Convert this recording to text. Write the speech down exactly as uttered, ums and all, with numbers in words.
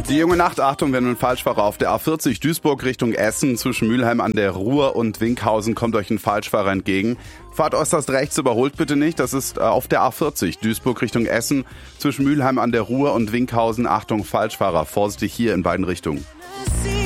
Die junge Nacht, Achtung, wenn ein Falschfahrer auf der A vierzig Duisburg Richtung Essen zwischen Mülheim an der Ruhr und Winkhausen kommt euch ein Falschfahrer entgegen. Fahrt äußerst rechts, überholt bitte nicht. Das ist auf der A vierzig Duisburg Richtung Essen zwischen Mülheim an der Ruhr und Winkhausen. Achtung, Falschfahrer, vorsichtig hier in beiden Richtungen.